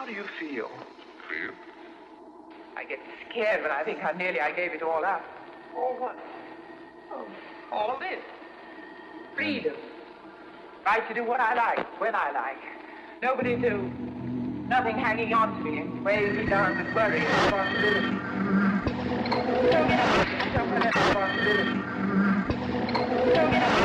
How do you feel? Feel? I get scared when I think how nearly I gave it all up. All what? Oh, all this. Freedom. Right to do what I like, when I like. Nobody to... Nothing hanging on to me and weighing me down with worry and responsibility. Don't get up. I don't want that responsibility.